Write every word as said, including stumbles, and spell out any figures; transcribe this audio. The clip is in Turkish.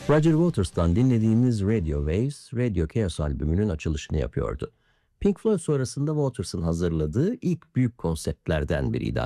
Roger Waters'tan dinlediğimiz Radio Waves, Radio Chaos albümünün açılışını yapıyordu. Pink Floyd sonrasında Waters'ın hazırladığı ilk büyük konseptlerden biriydi